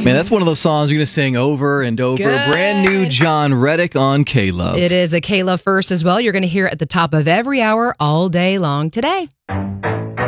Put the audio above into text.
Man, that's one of those songs you're going to sing over and over. Good. Brand new John Reddick on K-Love. It is a K-Love first as well. You're going to hear it at the top of every hour all day long today.